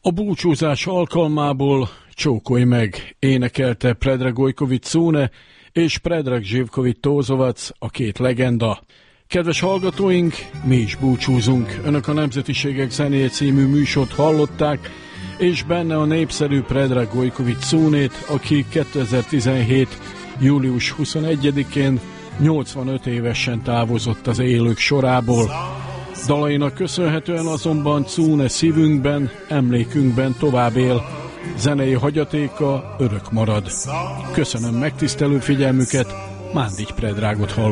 A búcsúzás alkalmából Csókolj meg énekelte Predrag Gojković Cune és Predrag Živković Tozovac, a két legenda. Kedves hallgatóink, mi is búcsúzunk. Önök a Nemzetiségek zenéje című műsort hallották, és benne a népszerű Predrag Gojković Cunét, aki 2017. július 21-én 85 évesen távozott az élők sorából. Dalainak köszönhetően azonban Cune szívünkben, emlékünkben tovább él, zenei hagyatéka örök marad. Köszönöm megtisztelő figyelmüket, Mándigy Predragot hallották.